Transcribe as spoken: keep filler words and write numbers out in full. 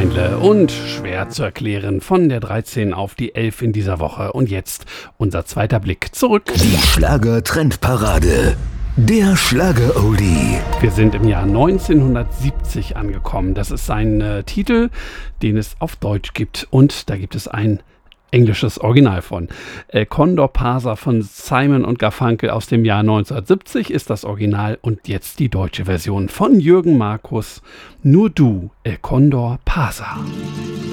Steindle und schwer zu erklären von der dreizehn auf die elf in dieser Woche. Und jetzt unser zweiter Blick zurück. Die Schlager-Trendparade. Der Schlager-Oldie. Wir sind im Jahr neunzehnhundertsiebzig angekommen. Das ist ein äh, Titel, den es auf Deutsch gibt. Und da gibt es ein englisches Original von. Äh, Condor Parser von Simon und Garfunkel aus dem Jahr neunzehnhundertsiebzig ist das Original. Und jetzt die deutsche Version von Jürgen Markus. Nur du, El Condor Parser.